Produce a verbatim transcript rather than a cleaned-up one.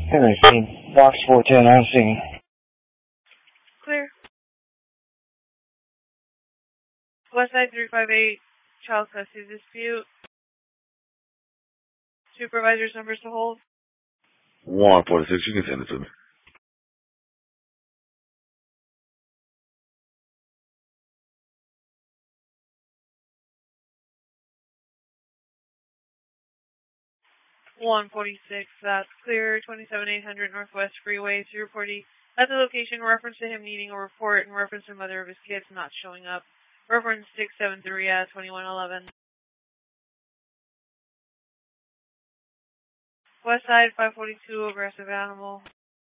seventeen, box four ten on scene. Clear. Westside three five eight, child custody dispute. Supervisor's numbers to hold. one forty-six, you can send it to me. one forty-six, that's clear. twenty-seven eight hundred Northwest Freeway, three reporting at the location, reference to him needing a report and reference to mother of his kids not showing up. Reference six seven three at twenty-one eleven. Westside five forty-two, aggressive animal.